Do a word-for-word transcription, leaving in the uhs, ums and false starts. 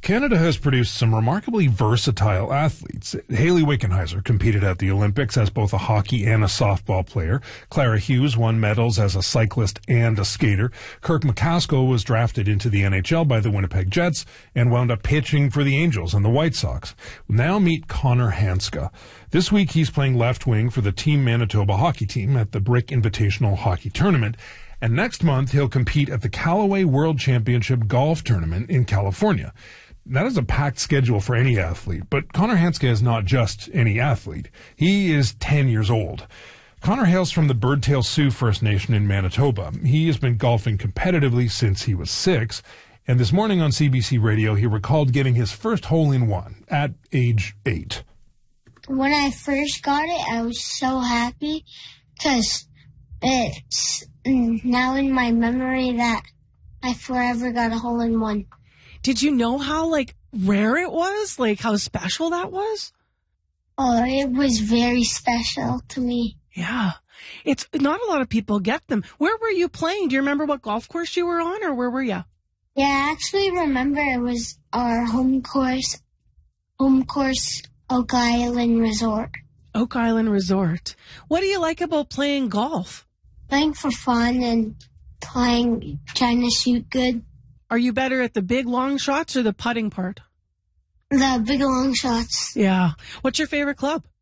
Canada has produced some remarkably versatile athletes. Hayley Wickenheiser competed at the Olympics as both a hockey and a softball player. Clara Hughes won medals as a cyclist and a skater. Kirk McCaskill was drafted into the N H L by the Winnipeg Jets and wound up pitching for the Angels and the White Sox. Now meet Connor Hanska. This week he's playing left wing for the Team Manitoba hockey team at the Brick Invitational Hockey Tournament. And next month he'll compete at the Callaway World Championship Golf Tournament in California. That is a packed schedule for any athlete, but Connor Hanska is not just any athlete. He is ten years old. Connor hails from the Birdtail Sioux First Nation in Manitoba. He has been golfing competitively since he was six, and this morning on C B C Radio, he recalled getting his first hole-in-one at age eight. When I first got it, I was so happy because it's now in my memory that I forever got a hole-in-one. Did you know how, like, rare it was? Like, how special that was? Oh, it was very special to me. Yeah. It's not a lot of people get them. Where were you playing? Do you remember what golf course you were on, or where were you? Yeah, I actually remember it was our home course, home course, Oak Island Resort. Oak Island Resort. What do you like about playing golf? Playing for fun and playing, trying to shoot good. Are you better at the big long shots or the putting part? The big long shots. Yeah. What's your favorite club?